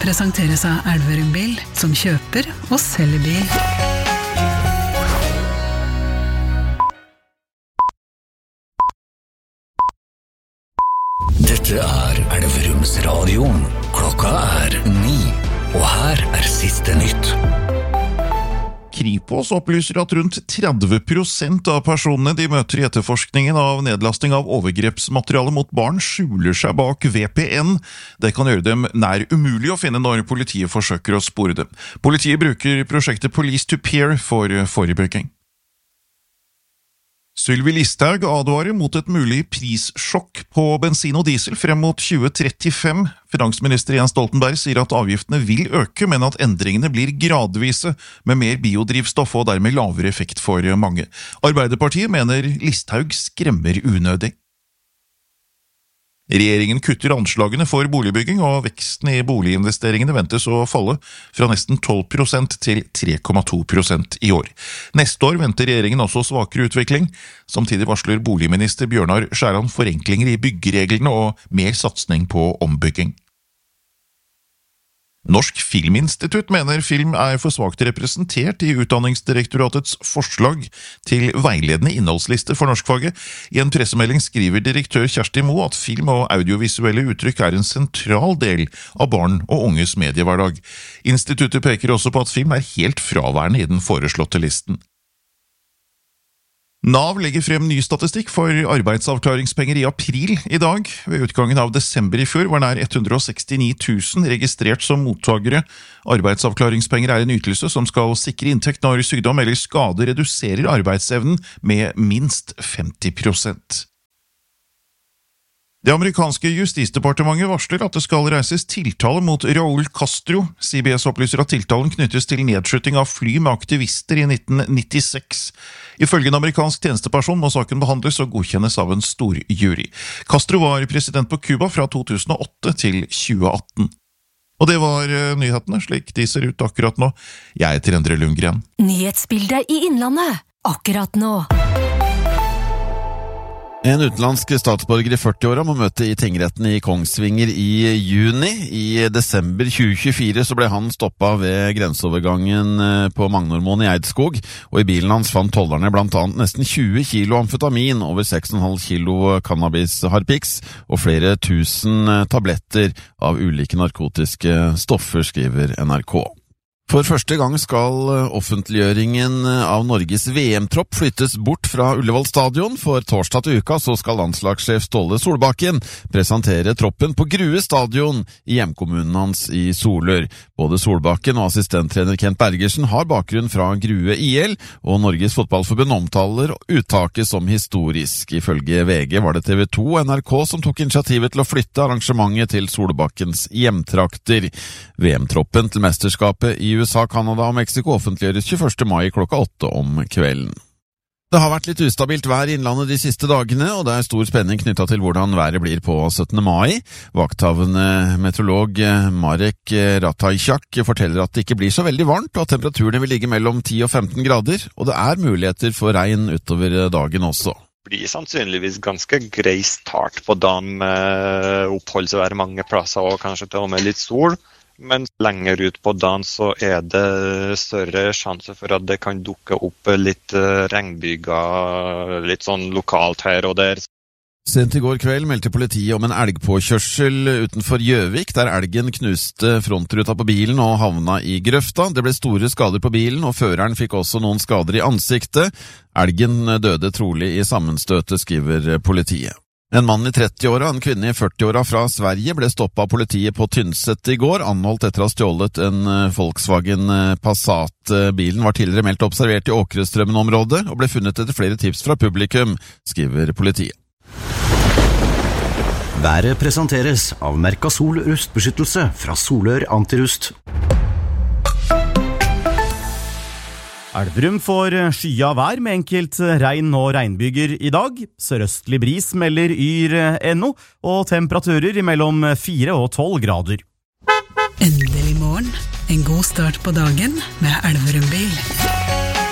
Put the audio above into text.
presenteres av Elverum Bil, som kjøper og selger bil. Dette Elverums Radio. Klokka 9, og her siste nytt. Kripos opplyser at rundt 30% av personene de møter i etterforskningen av nedlasting av overgrepsmateriale mot barn skjuler seg bak VPN. Det kan gjøre dem nær umulig å finne når politiet forsøker å spore dem. Politiet bruker prosjektet Police to Peer for forebygging. Sylvi Listhaug advarer mot et mulig prissjokk på bensin og diesel frem mot 2035. Finansminister Jens Stoltenberg sier at avgiftene vil øke, men at endringene blir gradvise med mer biodrivstoff og dermed lavere effekt for mange. Arbeiderpartiet mener Listhaug skremmer unødig. Regjeringen kutter anslagene for boligbygging, og veksten i boliginvesteringene ventes å falle fra nesten 12% til 3,2% i år. Neste år venter regjeringen også svakere utvikling. Samtidig varsler boligminister Bjørnar Skjæran forenklinger i byggereglene og mer satsning på ombygging. Norsk Filminstitutt mener film for svakt representert i Utdanningsdirektoratets forslag til veiledende innholdsliste for norskfaget. I en pressemelding skriver direktør Kjersti Moe at film og audiovisuelle uttrykk en sentral del av barn og unges mediehverdag. Instituttet peker også på at film helt fraværende i den foreslåtte listen. Nav legger frem ny statistikk for arbeidsavklaringspenger i april i dag. Ved utgangen av desember i fjor var nær 169 000 registrert som mottagere. Arbeidsavklaringspenger en ytelse som skal sikre inntekt når sykdom eller skade reduserer arbeidsevnen med minst 50%. Det amerikanske justisdepartementet varsler at det skal reises tiltale mot Raúl Castro. CBS opplyser at tiltalen knyttes til nedskyting av fly med aktivister i 1996. Ifølge en amerikansk tjenesteperson må saken behandles og godkjennes av en stor jury. Castro var president på Cuba fra 2008 til 2018. Og det var nyhetene, slik de ser ut akkurat nå. Jeg heter Endre Lundgren. Nyhetsbildet i Innlandet, akkurat nå. En utenlandsk statsborger i 40-åra må møte i tingretten i Kongsvinger i juni. I desember 2024 så ble han stoppet ved grenseovergangen på Magnormoen i Eidskog, og i bilen hans fant tollerne blant annet nesten 20 kilo amfetamin, over 6,5 kilo cannabis harpix og flere tusen tabletter av ulike narkotiske stoffer, skriver NRK. For første gang skal offentliggjøringen av Norges VM-tropp flyttes bort fra Ullevål stadion. For torsdag til uka så skal landslagssjef Ståle Solbakken presentere troppen på Grue stadion i hjemkommunen hans i Solør. Både Solbakken og assistenttrener Kent Bergersen har bakgrunn fra Grue IL, og Norges Fotballforbund omtaler uttaket som historisk. Ifølge VG var det TV 2 og NRK som tok initiativet til å flytte arrangementet til Solbakkens hjemtrakter. VM-troppen til mesterskapet i USA, Kanada og Mexico offentliggjøres 21. mai klokka 8 om kvelden. Det har vært litt ustabilt vær i Innlandet de siste dagene, og det stor spenning knyttet til hvordan været blir på 17. mai. Vakthavende meteorolog Marek Ratajczak forteller at det ikke blir så veldig varmt, og at temperaturene vil ligge mellom 10 og 15 grader, og det muligheter for regn utover dagen også. Det blir sannsynligvis ganske grei start på dagen med oppholdsvær mange plasser og kanskje til og med litt sol. Men lenger ut på dagen så det større sjanse for at det kan dukke opp litt regnbyger, litt sånn lokalt her og der. Sent i går kveld meldte politiet om en elgpåkjørsel utenfor Gjøvik, der elgen knuste frontruta på bilen og havna i grøfta. Det ble store skader på bilen, og føreren fikk også noen skader i ansiktet. Elgen døde trolig i sammenstøtet, skriver politiet. En mann i 30-åra og en kvinne i 40-åra fra Sverige ble stoppet av politiet på Tynset i går, anholdt etter å ha stjålet en Volkswagen Passat. Bilen var tidligere meldt observert i Åkrestrømmen-området og ble funnet etter flere tips fra publikum, skriver politiet. Været presenteres av Mercasol rustbeskyttelse fra Solør Antirust. Elverum får skya vær med enkelt regn og regnbyger i dag. Sørøstlig bris melder yr.no, og temperaturer mellom 4 og 12 grader. Endelig morgen, en god start på dagen med Elverum Bil.